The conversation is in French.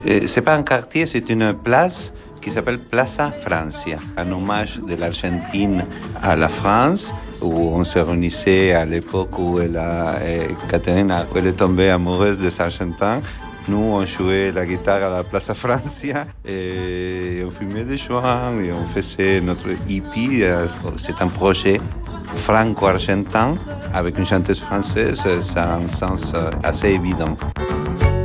C'est pas un quartier, c'est une place qui s'appelle Plaza Francia, un hommage de l'Argentine à la France, où on se réunissait à l'époque où Catherine elle est tombée amoureuse des Argentins. Nous, on jouait la guitare à la Plaza Francia et on fumait des joints et on faisait notre hippie. C'est un projet franco-argentin avec une chanteuse française, ça a un sens assez évident.